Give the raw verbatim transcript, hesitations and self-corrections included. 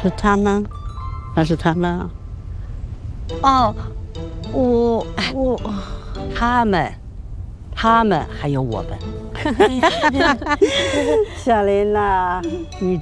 是他们，那是他们啊。 哦，我我他们，他们还有我们。 小林呐、你